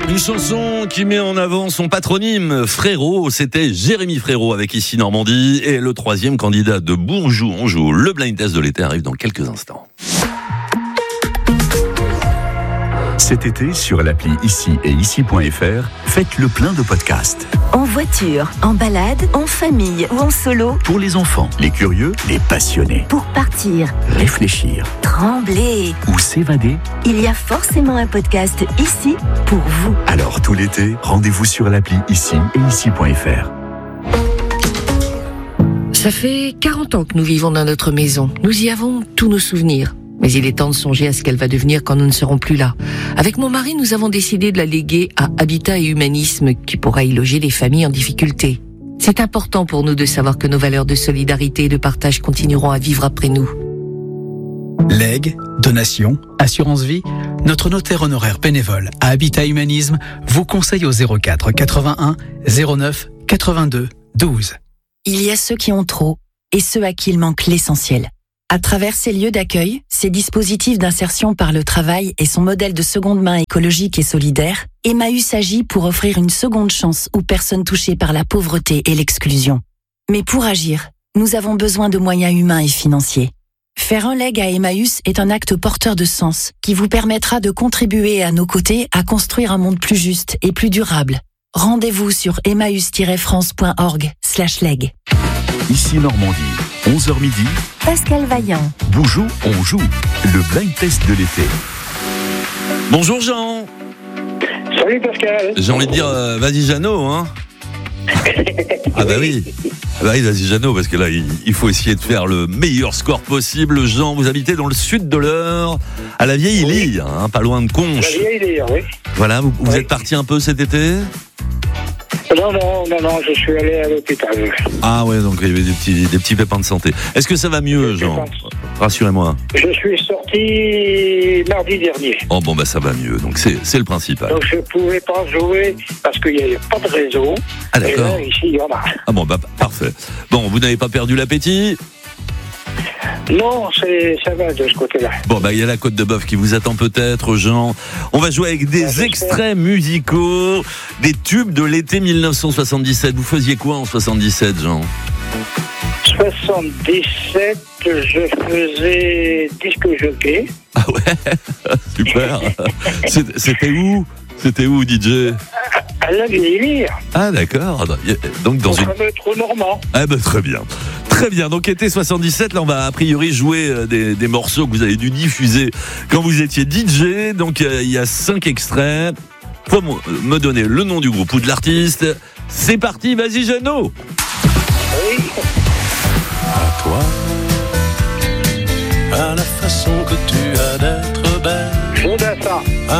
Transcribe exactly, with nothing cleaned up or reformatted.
Une chanson qui met en avant son patronyme, Frérot. C'était Jérémy Frérot avec Ici Normandie. Et le troisième candidat de Bourjou, on joue. Le blind test de l'été arrive dans quelques instants. Cet été, sur l'appli Ici et Ici point F R, faites le plein de podcasts. En voiture, en balade, en famille ou en solo. Pour les enfants, les curieux, les passionnés. Pour partir, réfléchir, trembler ou s'évader. Il y a forcément un podcast ici pour vous. Alors tout l'été, rendez-vous sur l'appli Ici et Ici point F R. Ça fait quarante ans que nous vivons dans notre maison. Nous y avons tous nos souvenirs. Mais il est temps de songer à ce qu'elle va devenir quand nous ne serons plus là. Avec mon mari, nous avons décidé de la léguer à Habitat et Humanisme, qui pourra y loger les familles en difficulté. C'est important pour nous de savoir que nos valeurs de solidarité et de partage continueront à vivre après nous. Legs, donations, assurance vie, notre notaire honoraire bénévole à Habitat Humanisme vous conseille au zéro quatre quatre-vingt-un zéro neuf quatre-vingt-deux douze. Il y a ceux qui ont trop et ceux à qui il manque l'essentiel. À travers ces lieux d'accueil, ces dispositifs d'insertion par le travail et son modèle de seconde main écologique et solidaire, Emmaüs agit pour offrir une seconde chance aux personnes touchées par la pauvreté et l'exclusion. Mais pour agir, nous avons besoin de moyens humains et financiers. Faire un leg à Emmaüs est un acte porteur de sens qui vous permettra de contribuer à nos côtés à construire un monde plus juste et plus durable. Rendez-vous sur emmaüs tiret france point org slash leg. Ici Normandie, onze heures midi. Pascal Vaillant. Bourjou, on joue. Le blind test de l'été. Bonjour Jean. Salut Pascal. J'ai envie de dire, euh, vas-y Jeannot, hein. Ah bah oui. Ah bah oui, vas-y Jeannot, parce que là, il, il faut essayer de faire le meilleur score possible. Jean, vous habitez dans le sud de l'Eure, à la Vieille Oui. Lyre, hein, pas loin de Conches. La vieille Lyre, oui. Voilà, vous, vous Oui. êtes parti un peu cet été ? Non, non, non, non, je suis allé à l'hôpital. Ah ouais, donc il y avait des petits, des petits pépins de santé. Est-ce que ça va mieux, Des Jean ? pépins. Rassurez-moi. Je suis sorti mardi dernier. Oh bon, bah ça va mieux, donc c'est, c'est le principal. Donc je pouvais pas jouer parce qu'il n'y avait pas de réseau. Ah Et d'accord. là, ici, il y en a. Ah bon, bah parfait. Bon, vous n'avez pas perdu l'appétit ? Non, c'est, ça va de ce côté-là. Bon, bah il y a la côte de bœuf qui vous attend peut-être, Jean. On va jouer avec des Ouais, extraits musicaux, des tubes de l'été dix-neuf cent soixante-dix-sept. Vous faisiez quoi en soixante-dix-sept, Jean ? soixante-dix-sept, je faisais disque jockey. Ah ouais, super. C'est- C'était où ? C'était où, D J ? À la vieille Lyre. Ah d'accord. Donc dans Au une... fameux trou normand. Ah ben très bien. Très bien, donc été soixante-dix-sept, là on va a priori jouer euh, des, des morceaux que vous avez dû diffuser quand vous étiez D J, donc euh, il y a cinq extraits. Faut me me donner le nom du groupe ou de l'artiste. C'est parti, vas-y Jeannot. Oui. À toi, à la façon que tu as d'être,